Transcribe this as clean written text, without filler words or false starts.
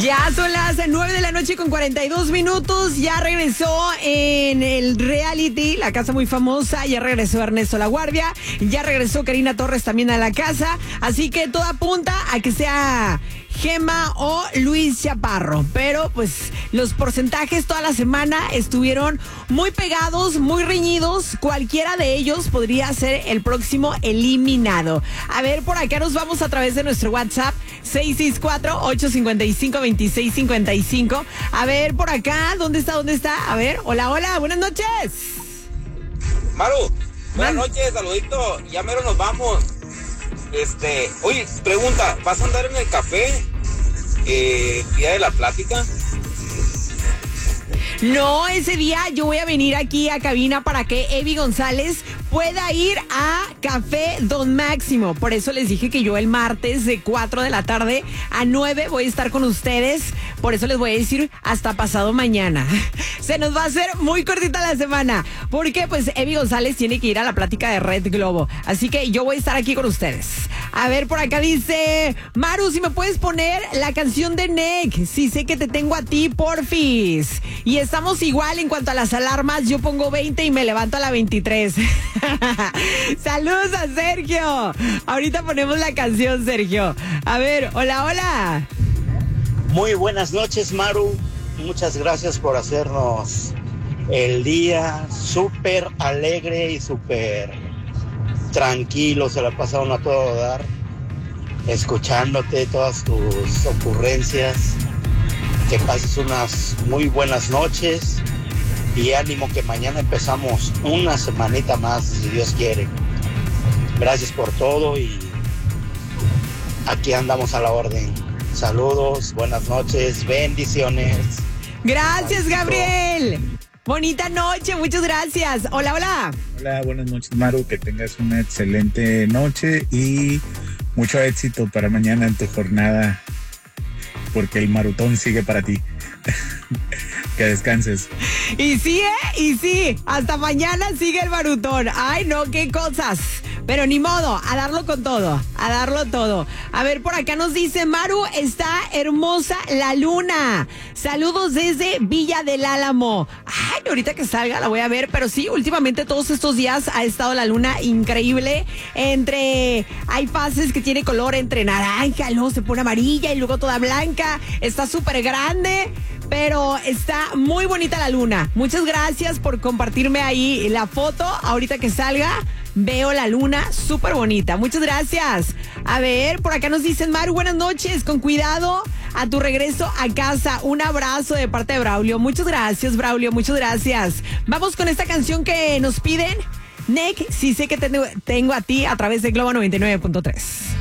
Ya son las 9 de la noche con 42 minutos. Ya regresó en el reality, la casa muy famosa. Ya regresó Ernesto La Guardia. Ya regresó Karina Torres también a la casa. Así que todo apunta a que sea Gema o Luis Chaparro. Pero pues los porcentajes toda la semana estuvieron muy pegados, muy reñidos. Cualquiera de ellos podría ser el próximo eliminado. A ver, por acá nos vamos a través de nuestro WhatsApp 664-855-2655. A ver, por acá, ¿dónde está? A ver, hola, buenas noches. Maru, buenas noches, saludito, ya mero nos vamos. Oye, pregunta, ¿vas a andar en el café día de la plática? No, ese día yo voy a venir aquí a cabina para que Evi González pueda ir a Café Don Máximo. Por eso les dije que yo el martes de 4 de la tarde a 9 voy a estar con ustedes. Por eso les voy a decir hasta pasado mañana. Se nos va a hacer muy cortita la semana, porque pues Evi González tiene que ir a la plática de Red Globo. Así que yo voy a estar aquí con ustedes. A ver, por acá dice Maru, si me puedes poner la canción de Nick. Sí, sé que te tengo a ti, porfis. Y estamos igual en cuanto a las alarmas. Yo pongo 20 y me levanto a la 23. Saludos a Sergio. Ahorita ponemos la canción, Sergio. A ver, hola. Muy buenas noches, Maru. Muchas gracias por hacernos el día súper alegre y súper tranquilo. Se la pasaron a todo dar, escuchándote todas tus ocurrencias. Que pases unas muy buenas noches y ánimo que mañana empezamos una semanita más, si Dios quiere. Gracias por todo y aquí andamos a la orden. Saludos, buenas noches, bendiciones. Gracias, Gabriel. Bonita noche, muchas gracias. Hola. Hola, buenas noches, Maru, que tengas una excelente noche y mucho éxito para mañana en tu jornada, porque el marutón sigue para ti. Que descanses. Y sí, hasta mañana sigue el marutón. Ay, no, qué cosas. Pero ni modo, a darlo con todo, a darlo todo. A ver, por acá nos dice Maru, está hermosa la luna. Saludos desde Villa del Álamo. Ay, ahorita que salga la voy a ver, pero sí, últimamente todos estos días ha estado la luna increíble. Hay fases que tiene color entre naranja, luego se pone amarilla y luego toda blanca. Está súper grande, pero está muy bonita la luna. Muchas gracias por compartirme ahí la foto. Ahorita que salga, veo la luna súper bonita. Muchas gracias. A ver, por acá nos dicen, Maru, buenas noches. Con cuidado a tu regreso a casa. Un abrazo de parte de Braulio. Muchas gracias, Braulio. Muchas gracias. Vamos con esta canción que nos piden. Nick, sí sé que tengo a ti a través de Globo 99.3.